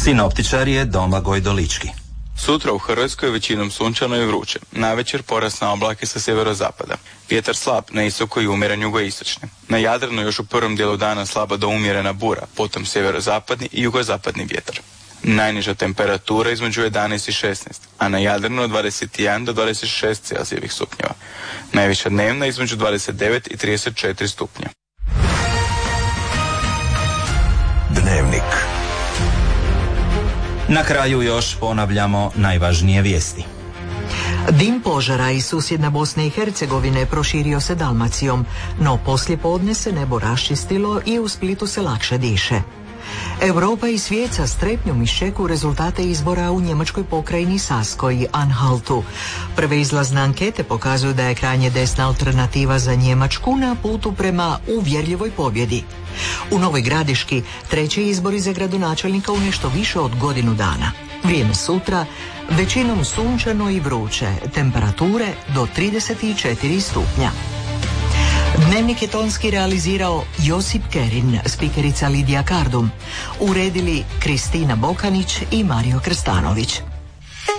Sinoptičar je Domagoj Dolički. Sutra u Hrvatskoj većinom sunčano i vruće. Navečer porast na oblake sa sjeverozapada. Vjetar slab na istoku i umjeren jugoistočni. Na Jadranu još u prvom dijelu dana slaba do umjerena bura, potom sjeverozapadni i jugozapadni vjetar. Najniža temperatura između 11 i 16, a na Jadranu od 21 do 26 Celzijevih stupnjeva. Najviša dnevna između 29 i 34 stupnja. Dnevnik. Na kraju još ponavljamo najvažnije vijesti. Dim požara iz susjedne Bosne i Hercegovine proširio se Dalmacijom, no poslijepodne se nebo raščistilo i u Splitu se lakše diše. Europa i svijet sa strepnjom iščekuju rezultate izbora u njemačkoj pokrajini Saskoj i Anhaltu. Prve izlazne ankete pokazuju da je krajnje desna alternativa za Njemačku na putu prema uvjerljivoj pobjedi. U Novoj Gradiški treći izbori za gradonačelnika u nešto više od godinu dana. Vrijeme sutra, većinom sunčano i vruće, temperature do 34 stupnja. Dnevnik je tonski realizirao Josip Kerin, spikerica Lidija Kardum, uredili Kristina Bokanić i Mario Krstanović.